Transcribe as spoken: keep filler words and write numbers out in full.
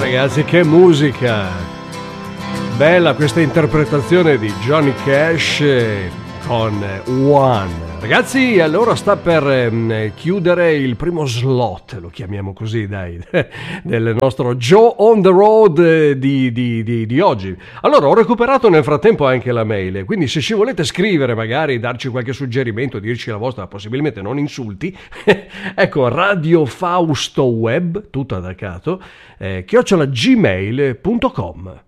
ragazzi, che musica! Bella questa interpretazione di Johnny Cash con One. Ragazzi, allora sta per um, chiudere il primo slot, lo chiamiamo così, dai, del nostro Joe on the Road di, di, di, di oggi. Allora, ho recuperato nel frattempo anche la mail, quindi se ci volete scrivere, magari darci qualche suggerimento, dirci la vostra, possibilmente non insulti, ecco, Radio Fausto Web, tutto attaccato, eh, chiocciola gmail punto com.